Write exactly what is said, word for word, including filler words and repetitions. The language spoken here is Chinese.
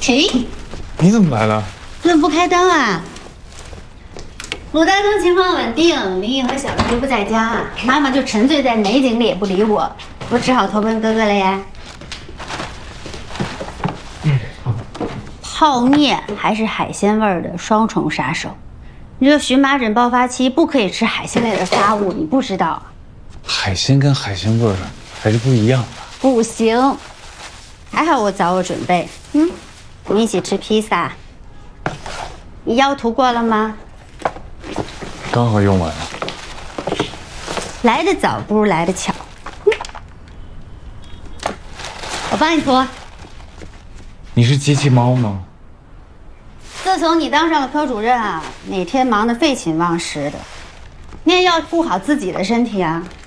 嘿， 你怎么来了？ 怎么不开灯啊？鲁大东情况稳定，林毅和小刘都不在家，妈妈就沉醉在美景里，也不理我，我只好投奔哥哥了呀。嗯，泡面还是海鲜味儿的双重杀手。你这荨麻疹爆发期不可以吃海鲜类的发物，你不知道？ 海鲜跟海鲜味儿还是不一样的。 不行，还好我早有准备。嗯，我们一起吃披萨。你药涂过了吗？ 刚好用完了。 来得早不如来得巧。嗯、我帮你涂。 你是机器猫吗？ 自从你当上了科主任啊，每天忙得废寝忘食的，你也要顾好自己的身体啊。